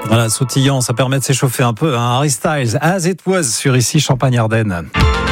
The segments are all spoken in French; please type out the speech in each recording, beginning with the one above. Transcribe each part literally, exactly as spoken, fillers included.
Voilà, sautillant, ça permet de s'échauffer un peu. Hein. Harry Styles, As It Was, sur ici Champagne-Ardenne.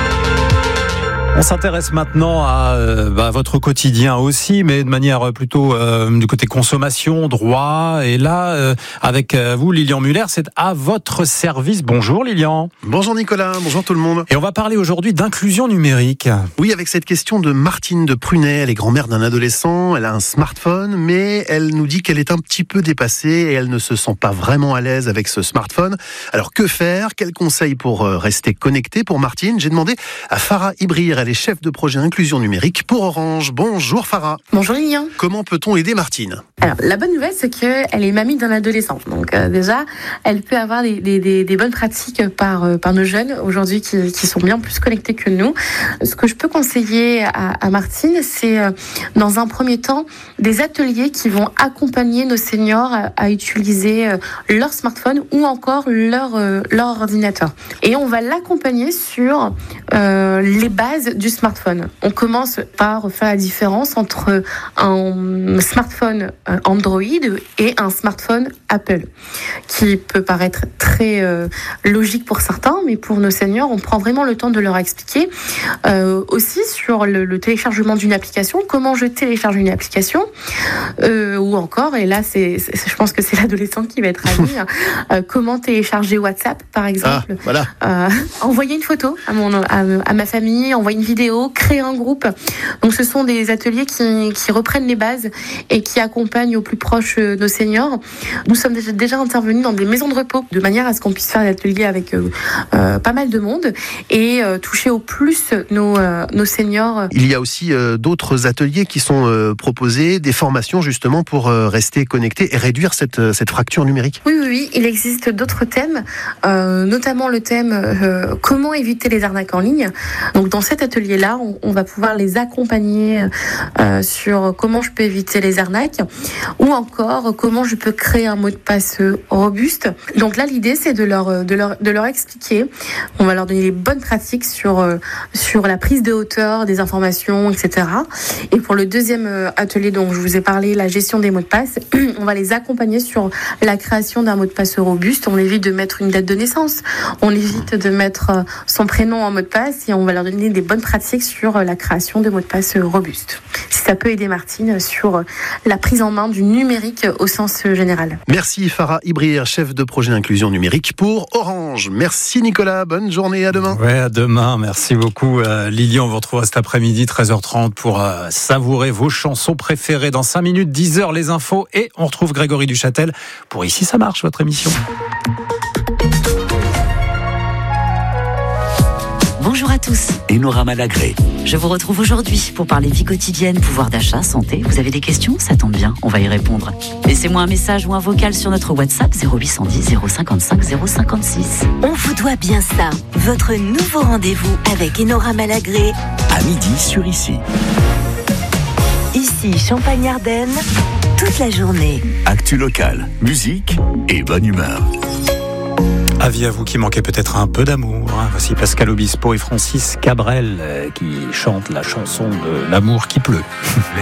On s'intéresse maintenant à euh, bah, votre quotidien aussi, mais de manière plutôt euh, du côté consommation, droit. Et là, euh, avec euh, vous, Lilian Muller, c'est à votre service. Bonjour Lilian. Bonjour Nicolas, bonjour tout le monde. Et on va parler aujourd'hui d'inclusion numérique. Oui, avec cette question de Martine de Prunet. Elle est grand-mère d'un adolescent, elle a un smartphone, mais elle nous dit qu'elle est un petit peu dépassée et elle ne se sent pas vraiment à l'aise avec ce smartphone. Alors que faire ? Quels conseils pour rester connectée pour Martine ? J'ai demandé à Farah Ibrir. Elle est chef de projet inclusion numérique pour Orange. Bonjour Farah. Bonjour Lilian. Comment peut-on aider Martine ? Alors, la bonne nouvelle, c'est qu'elle est mamie d'un adolescent. Donc euh, déjà, elle peut avoir des, des, des, des bonnes pratiques par, euh, par nos jeunes aujourd'hui qui, qui sont bien plus connectés que nous. Ce que je peux conseiller à, à Martine, c'est euh, dans un premier temps des ateliers qui vont accompagner nos seniors à, à utiliser euh, leur smartphone ou encore leur, euh, leur ordinateur. Et on va l'accompagner sur euh, les bases du smartphone. On commence par faire la différence entre un smartphone Android et un smartphone Apple, qui peut paraître très euh, logique pour certains, mais pour nos seniors, on prend vraiment le temps de leur expliquer. Euh, aussi sur le, le téléchargement d'une application, comment je télécharge une application, euh, ou encore, et là, c'est, c'est, je pense que c'est l'adolescent qui va être ravi, euh, comment télécharger WhatsApp, par exemple. Ah, voilà. Euh, envoyer une photo à, mon, à, à ma famille, envoyer une vidéo, créer un groupe. Donc, ce sont des ateliers qui, qui reprennent les bases et qui accompagnent au plus proche nos seniors. Nous sommes déjà, déjà intervenus dans des maisons de repos de manière à ce qu'on puisse faire des ateliers avec euh, euh, pas mal de monde et euh, toucher au plus nos, euh, nos seniors. Il y a aussi euh, d'autres ateliers qui sont euh, proposés, des formations justement pour euh, rester connectés et réduire cette, cette fracture numérique. Oui, oui, oui. Il existe d'autres thèmes, euh, notamment le thème euh, comment éviter les arnaques en ligne. Donc dans cet atelier-là, on, on va pouvoir les accompagner euh, sur comment je peux éviter les arnaques, ou encore comment je peux créer un mot de passe robuste. Donc là, l'idée, c'est de leur, de leur, de leur expliquer. On va leur donner les bonnes pratiques sur, sur la prise de hauteur des informations, et cetera. Et pour le deuxième atelier dont je vous ai parlé, la gestion des mots de passe, on va les accompagner sur la création d'un mot de passe robuste. On évite de mettre une date de naissance. On évite de mettre son prénom en mot de passe et on va leur donner des bonnes pratiques sur la création de mots de passe robustes. Si ça peut aider Martine sur la prise en main du numérique au sens général. Merci Farah Ibrir, chef de projet inclusion numérique pour Orange. Merci Nicolas, bonne journée, à demain. Ouais, à demain, merci beaucoup euh, Lilian. On vous retrouvera cet après-midi treize heures trente pour euh, savourer vos chansons préférées. Dans cinq minutes, dix heures les infos et on retrouve Grégory Duchâtel pour Ici ça marche, votre émission. Bonjour à tous. Enora Malagré. Je vous retrouve aujourd'hui pour parler vie quotidienne, pouvoir d'achat, santé. Vous avez des questions ? Ça tombe bien, on va y répondre. Laissez-moi un message ou un vocal sur notre WhatsApp zéro huit cent dix zéro cinquante-cinq zéro cinquante-six. On vous doit bien ça. Votre nouveau rendez-vous avec Enora Malagré. À midi sur Ici. Ici, Champagne-Ardenne, toute la journée. Actu locale, musique et bonne humeur. Avis à vous qui manquez peut-être un peu d'amour. Voici Pascal Obispo et Francis Cabrel qui chantent la chanson de l'amour qui pleut.